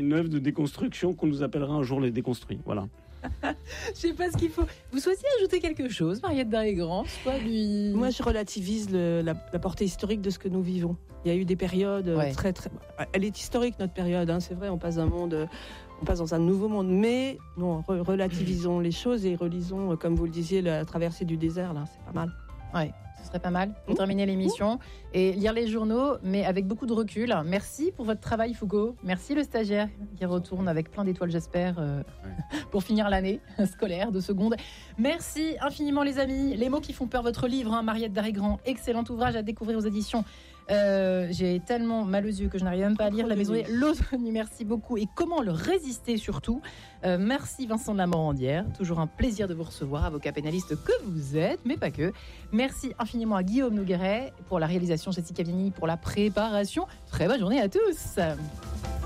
Une œuvre de déconstruction qu'on nous appellera un jour les déconstruits. Voilà. Je sais pas ce qu'il faut. Vous souhaitiez ajouter quelque chose, Mariette Darégrand? Moi, je relativise la portée historique de ce que nous vivons. Il y a eu des périodes très, très. Elle est historique, notre période. Hein, c'est vrai, on passe dans un nouveau monde. Mais non, relativisons les choses et relisons, comme vous le disiez, la traversée du désert. Là, c'est pas mal. Ouais. Ce serait pas mal pour terminer l'émission et lire les journaux, mais avec beaucoup de recul. Merci pour votre travail, Foucault. Merci le stagiaire qui retourne avec plein d'étoiles, j'espère, pour finir l'année scolaire de seconde. Merci infiniment, les amis. Les mots qui font peur, votre livre, Mariette Darégrand, excellent ouvrage à découvrir aux éditions. J'ai tellement mal aux yeux que je n'arrive même pas à lire. La maison est l'automne. Merci beaucoup. Et comment le résister surtout. Merci Vincent de la Morandière. Toujours un plaisir de vous recevoir, avocat pénaliste que vous êtes, mais pas que. Merci infiniment à Guillaume Nogueret pour la réalisation, Jessica Vianney pour la préparation. Très bonne journée à tous.